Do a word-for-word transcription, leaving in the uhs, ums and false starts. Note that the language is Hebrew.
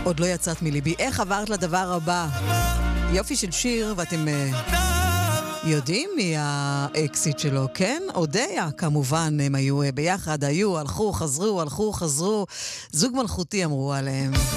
עוד לא יצאת מליבי. איך עברת לדבר הבא? יופי של שיר, ואתם uh, יודעים מי האקסיט שלו, כן? אודיה, כמובן, הם היו uh, ביחד, היו, הלכו, חזרו, הלכו, חזרו. זוג מלכותי אמרו עליהם.